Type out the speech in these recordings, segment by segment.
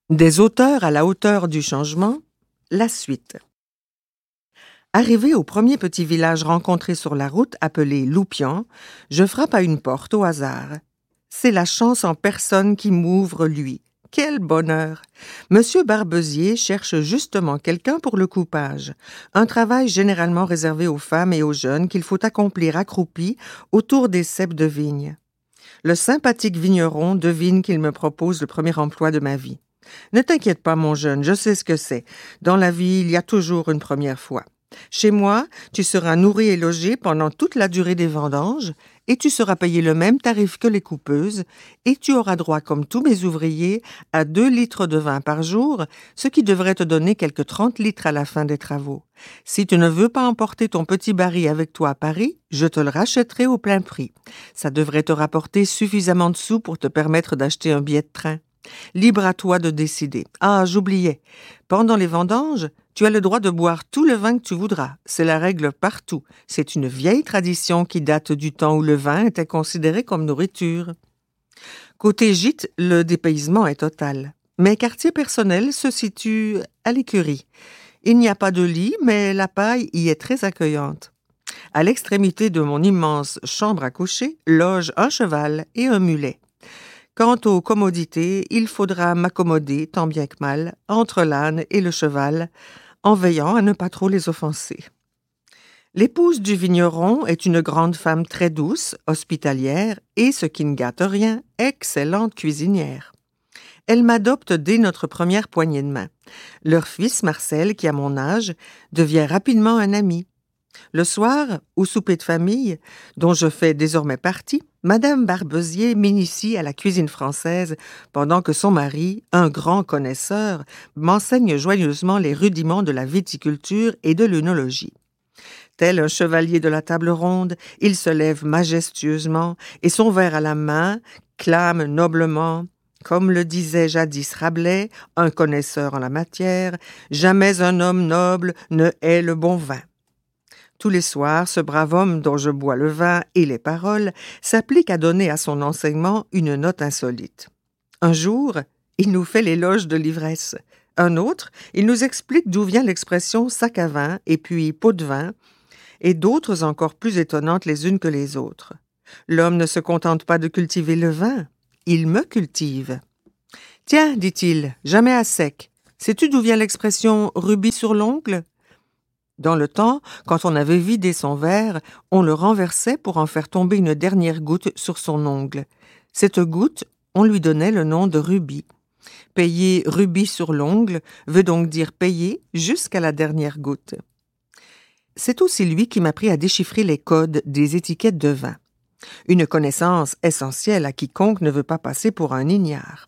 Des auteurs à la hauteur du changement, la suite. Arrivé au premier petit village rencontré sur la route, appelé Loupian, je frappe à une porte au hasard. C'est la chance en personne qui m'ouvre, lui. Quel bonheur! Monsieur Barbezier cherche justement quelqu'un pour le coupage, un travail généralement réservé aux femmes et aux jeunes qu'il faut accomplir accroupis autour des ceps de vigne. Le sympathique vigneron devine qu'il me propose le premier emploi de ma vie. Ne t'inquiète pas, mon jeune, je sais ce que c'est. Dans la vie, il y a toujours une première fois. Chez moi, tu seras nourri et logé pendant toute la durée des vendanges, et tu seras payé le même tarif que les coupeuses, et tu auras droit, comme tous mes ouvriers, à 2 litres de vin par jour, ce qui devrait te donner quelques 30 litres à la fin des travaux. Si tu ne veux pas emporter ton petit baril avec toi à Paris, je te le rachèterai au plein prix. Ça devrait te rapporter suffisamment de sous pour te permettre d'acheter un billet de train. Libre à toi de décider. Ah, j'oubliais. Pendant les vendanges, tu as le droit de boire tout le vin que tu voudras. C'est la règle partout. C'est une vieille tradition qui date du temps où le vin était considéré comme nourriture. Côté gîte, le dépaysement est total. Mes quartiers personnels se situent à l'écurie. Il n'y a pas de lit, mais la paille y est très accueillante. À l'extrémité de mon immense chambre à coucher loge un cheval et un mulet. Quant aux commodités, il faudra m'accommoder, tant bien que mal, entre l'âne et le cheval, en veillant à ne pas trop les offenser. L'épouse du vigneron est une grande femme très douce, hospitalière et, ce qui ne gâte rien, excellente cuisinière. Elle m'adopte dès notre première poignée de main. Leur fils, Marcel, qui a mon âge, devient rapidement un ami. Le soir, au souper de famille, dont je fais désormais partie, Madame Barbezier m'initie à la cuisine française pendant que son mari, un grand connaisseur, m'enseigne joyeusement les rudiments de la viticulture et de l'œnologie. Tel un chevalier de la table ronde, il se lève majestueusement et son verre à la main clame noblement. Comme le disait jadis Rabelais, un connaisseur en la matière, jamais un homme noble ne hait le bon vin. Tous les soirs, ce brave homme dont je bois le vin et les paroles s'applique à donner à son enseignement une note insolite. Un jour, il nous fait l'éloge de l'ivresse. Un autre, il nous explique d'où vient l'expression sac à vin et puis pot de vin, et d'autres encore plus étonnantes les unes que les autres. L'homme ne se contente pas de cultiver le vin, il me cultive. « Tiens, dit-il, jamais à sec. Sais-tu d'où vient l'expression rubis sur l'ongle ?» Dans le temps, quand on avait vidé son verre, on le renversait pour en faire tomber une dernière goutte sur son ongle. Cette goutte, on lui donnait le nom de rubis. Payer rubis sur l'ongle veut donc dire payer jusqu'à la dernière goutte. C'est aussi lui qui m'a appris à déchiffrer les codes des étiquettes de vin. Une connaissance essentielle à quiconque ne veut pas passer pour un ignare.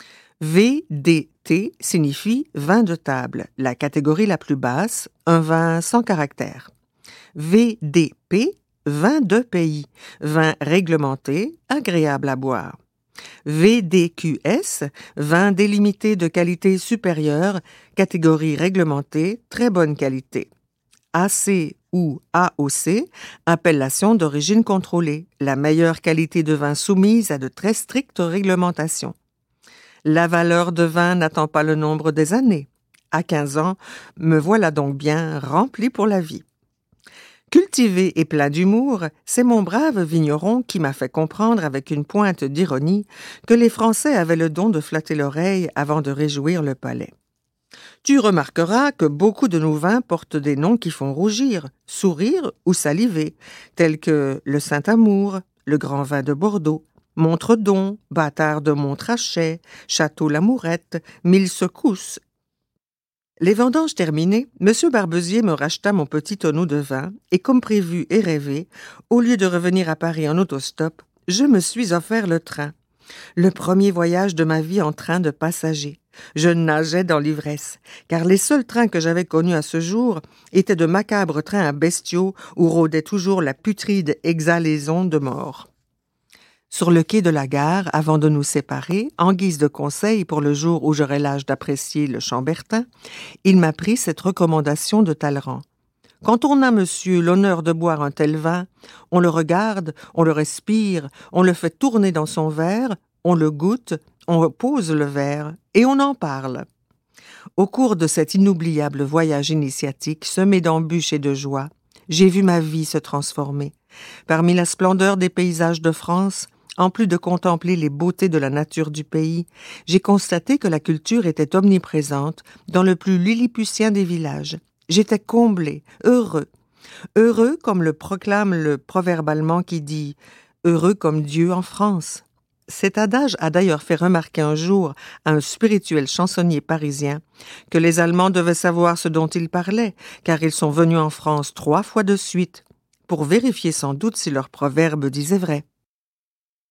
VDT signifie vin de table, la catégorie la plus basse, un vin sans caractère. VDP, vin de pays, vin réglementé, agréable à boire. VDQS, vin délimité de qualité supérieure, catégorie réglementée, très bonne qualité. AC ou AOC, appellation d'origine contrôlée, la meilleure qualité de vin soumise à de très strictes réglementations. La valeur de vin n'attend pas le nombre des années. À 15 ans, me voilà donc bien rempli pour la vie. Cultivé et plein d'humour, c'est mon brave vigneron qui m'a fait comprendre avec une pointe d'ironie que les Français avaient le don de flatter l'oreille avant de réjouir le palais. Tu remarqueras que beaucoup de nos vins portent des noms qui font rougir, sourire ou saliver, tels que le Saint-Amour, le Grand Vin de Bordeaux, Montredon, Bâtard de Montrachet, Château Lamourette, Mille Secousses. Les vendanges terminées, M. Barbezier me racheta mon petit tonneau de vin et, comme prévu et rêvé, au lieu de revenir à Paris en autostop, je me suis offert le train. Le premier voyage de ma vie en train de passager. Je nageais dans l'ivresse, car les seuls trains que j'avais connus à ce jour étaient de macabres trains à bestiaux où rôdait toujours la putride exhalaison de mort. Sur le quai de la gare, avant de nous séparer, en guise de conseil pour le jour où j'aurai l'âge d'apprécier le chambertin, il m'a pris cette recommandation de Talleyrand. Quand on a, monsieur, l'honneur de boire un tel vin, on le regarde, on le respire, on le fait tourner dans son verre, on le goûte, on pose le verre et on en parle. Au cours de cet inoubliable voyage initiatique, semé d'embûches et de joie, j'ai vu ma vie se transformer. Parmi la splendeur des paysages de France, en plus de contempler les beautés de la nature du pays, j'ai constaté que la culture était omniprésente dans le plus lilliputien des villages. J'étais comblé, heureux. Heureux comme le proclame le proverbe allemand qui dit « Heureux comme Dieu en France ». Cet adage a d'ailleurs fait remarquer un jour à un spirituel chansonnier parisien que les Allemands devaient savoir ce dont ils parlaient, car ils sont venus en France 3 fois de suite, pour vérifier sans doute si leur proverbe disait vrai.